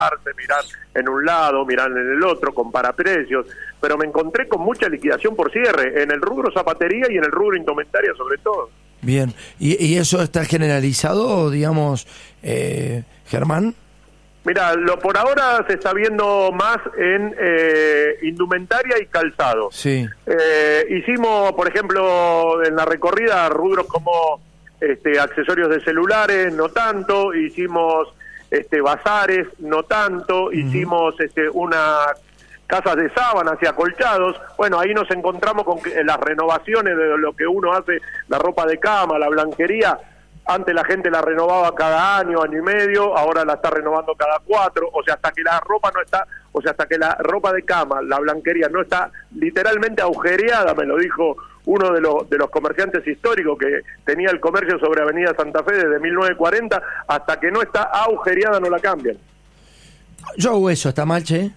mirar en un lado, mirar en el otro, comparar precios, pero me encontré con mucha liquidación por cierre, en el rubro zapatería y en el rubro indumentaria sobre todo. Bien, ¿y eso está generalizado, digamos, Germán? Mira, por ahora se está viendo más en indumentaria y calzado. Sí. Hicimos, por ejemplo, en la recorrida rubros como accesorios de celulares, no tanto. Hicimos bazares, no tanto. Hicimos una casas de sábanas y acolchados. Bueno, ahí nos encontramos con las renovaciones de lo que uno hace, la ropa de cama, la blanquería. Antes la gente la renovaba cada año, año y medio, ahora la está renovando cada 4, o sea, hasta que la ropa no está, o sea, hasta que la ropa de cama, la blanquería no está literalmente agujereada, me lo dijo uno de los comerciantes históricos que tenía el comercio sobre Avenida Santa Fe desde 1940, hasta que no está agujereada no la cambian. Yo hago eso, ¿está mal, che?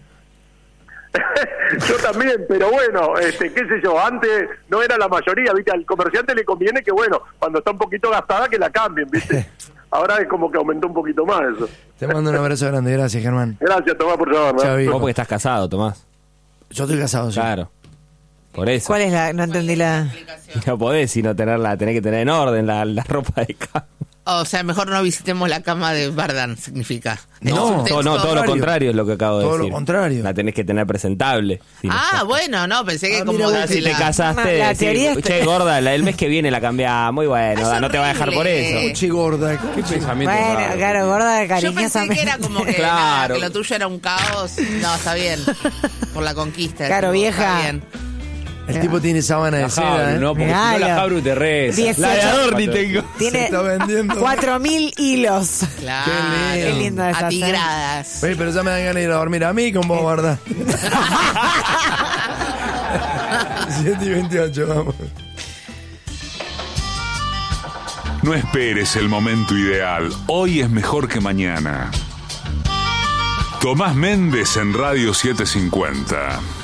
Yo también, pero bueno, qué sé yo, antes no era la mayoría, ¿viste? Al comerciante le conviene que, bueno, cuando está un poquito gastada que la cambien, ¿viste? Ahora es como que aumentó un poquito más eso. Te mando un abrazo grande, gracias, Germán. Gracias, Tomás, por llamarme. Vos porque estás casado, Tomás. Yo estoy casado, sí. Claro. Por eso. ¿Cuál es la...? No entendí la... No podés sino tenés que tener en orden la ropa de cama. O sea, mejor no visitemos la cama de Bardán, significa. No, todo lo contrario es lo que acabo de decir. Todo lo contrario. La tenés que tener presentable. Bueno, no, pensé que mira, como... Si te casaste, La teoría che, gorda, el mes que viene la cambiás. Muy bueno, no te va a dejar por eso. Uchi, gorda. Qué pensamiento Bueno, raro. claro, gorda, Yo cariñosamente. pensé que era como que, Claro. nada, que lo tuyo era un caos. No, está bien. Por la conquista. Claro, tipo, vieja. Está bien. El tipo tiene sábana de La seda, Jabru, ¿no? Porque si no la Claro. Jabru te reza. 18. La de Adorni tengo. Se Tiene está vendiendo. 4.000 hilos. Claro. Qué lindo esa Atigradas. Oye, pero ya me dan ganas de ir a dormir a mí con vos, ¿verdad? 7:28, vamos. No esperes el momento ideal. Hoy es mejor que mañana. Tomás Méndez en Radio 750.